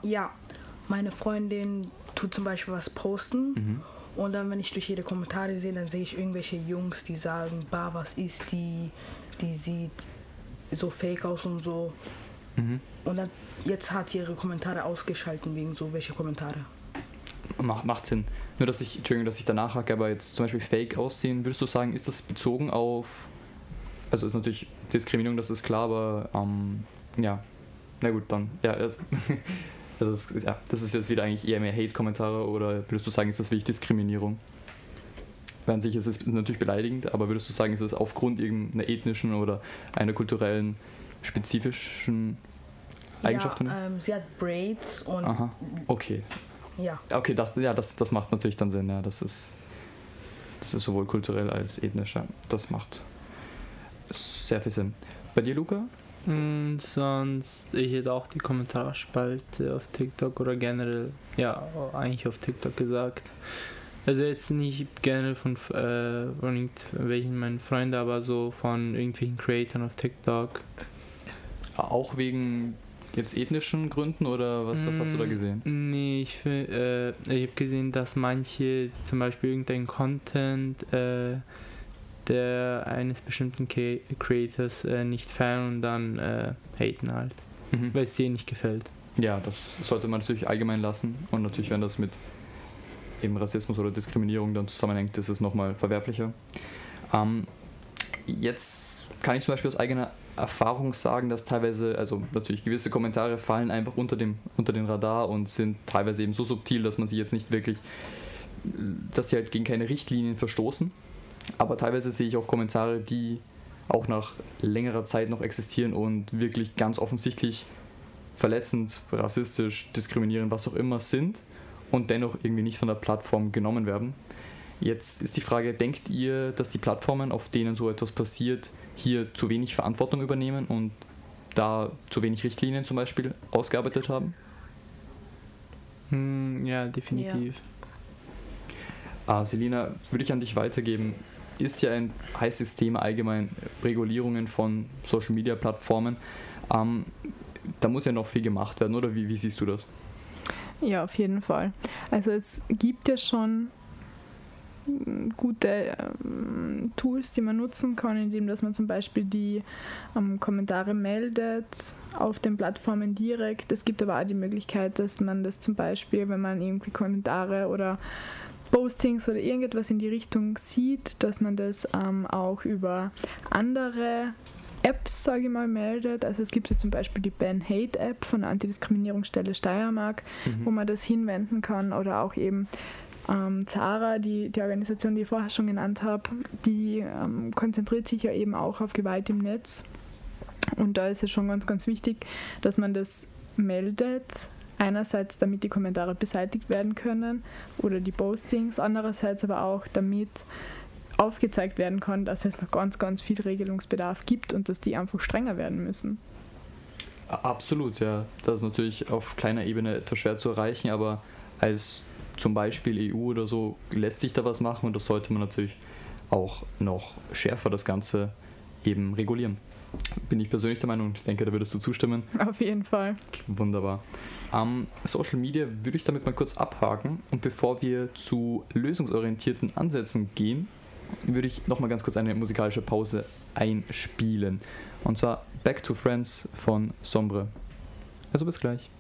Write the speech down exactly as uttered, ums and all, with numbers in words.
Ja, meine Freundin tut zum Beispiel was posten mhm. und dann, wenn ich durch jede Kommentare sehe, dann sehe ich irgendwelche Jungs, die sagen, bah, was ist die, die sieht so fake aus und so. Mhm. Und dann, jetzt hat sie ihre Kommentare ausgeschaltet wegen so welche Kommentare. Macht, macht Sinn. Nur, dass ich, Entschuldigung, dass ich danach hake, aber jetzt zum Beispiel fake aussehen, würdest du sagen, ist das bezogen auf, also ist natürlich Diskriminierung, das ist klar, aber ähm, ja, na gut, dann, ja, also, also das, ja, das ist jetzt wieder eigentlich eher mehr Hate-Kommentare oder würdest du sagen, ist das wirklich Diskriminierung? Weil an sich ist es natürlich beleidigend, aber würdest du sagen, ist es aufgrund irgendeiner ethnischen oder einer kulturellen, spezifischen Eigenschaft? Ja, ähm, sie hat Braids und... Aha, okay. Ja. Okay, das, ja, das, das macht natürlich dann Sinn, ja, das ist, das ist sowohl kulturell als ethnisch, ja. Das macht sehr viel Sinn. Bei dir, Luca? Mm, sonst, ich hätte auch die Kommentarspalte auf TikTok oder generell, ja, eigentlich auf TikTok gesagt. Also jetzt nicht generell von, äh, von irgendwelchen meinen Freunden, aber so von irgendwelchen Creatoren auf TikTok. Auch wegen jetzt ethnischen Gründen oder was, was hast du da gesehen? Nee, ich, äh, ich habe gesehen, dass manche zum Beispiel irgendeinen Content äh, der eines bestimmten K- Creators äh, nicht feiern und dann äh, haten halt, mhm. weil es denen nicht gefällt. Ja, das sollte man natürlich allgemein lassen und natürlich, wenn das mit eben Rassismus oder Diskriminierung dann zusammenhängt, ist es nochmal verwerflicher. Ähm, jetzt kann ich zum Beispiel aus eigener Erfahrung sagen, dass teilweise, also natürlich gewisse Kommentare fallen einfach unter dem unter den Radar und sind teilweise eben so subtil, dass man sie jetzt nicht wirklich, dass sie halt gegen keine Richtlinien verstoßen. Aber teilweise sehe ich auch Kommentare, die auch nach längerer Zeit noch existieren und wirklich ganz offensichtlich verletzend, rassistisch, diskriminierend, was auch immer sind und dennoch irgendwie nicht von der Plattform genommen werden. Jetzt ist die Frage, denkt ihr, dass die Plattformen, auf denen so etwas passiert, hier zu wenig Verantwortung übernehmen und da zu wenig Richtlinien zum Beispiel ausgearbeitet haben? Hm, ja, definitiv. Ja. Ah, Selina, würde ich an dich weitergeben. Ist ja ein heißes Thema allgemein, Regulierungen von Social-Media-Plattformen. Ähm, da muss ja noch viel gemacht werden, oder wie, wie siehst du das? Ja, auf jeden Fall. Also es gibt ja schon gute ähm, Tools, die man nutzen kann, indem dass man zum Beispiel die ähm, Kommentare meldet auf den Plattformen direkt. Es gibt aber auch die Möglichkeit, dass man das zum Beispiel, wenn man irgendwie Kommentare oder Postings oder irgendetwas in die Richtung sieht, dass man das ähm, auch über andere Apps, sage ich mal, meldet. Also es gibt ja zum Beispiel die Ban Hate App von der Antidiskriminierungsstelle Steiermark, mhm. wo man das hinwenden kann, oder auch eben ähm, Zara, die, die Organisation, die ich vorher schon genannt habe, die ähm, konzentriert sich ja eben auch auf Gewalt im Netz. Und da ist es schon ganz, ganz wichtig, dass man das meldet. Einerseits, damit die Kommentare beseitigt werden können oder die Postings, andererseits aber auch, damit aufgezeigt werden kann, dass es noch ganz, ganz viel Regelungsbedarf gibt und dass die einfach strenger werden müssen. Absolut, ja. Das ist natürlich auf kleiner Ebene etwas schwer zu erreichen, aber als zum Beispiel E U oder so lässt sich da was machen und das sollte man natürlich auch noch schärfer das Ganze eben regulieren. Bin ich persönlich der Meinung, ich denke, da würdest du zustimmen. Auf jeden Fall. Wunderbar. Um, Social Media würde ich damit mal kurz abhaken und bevor wir zu lösungsorientierten Ansätzen gehen, würde ich nochmal ganz kurz eine musikalische Pause einspielen. Und zwar Back to Friends von Sombre. Also bis gleich.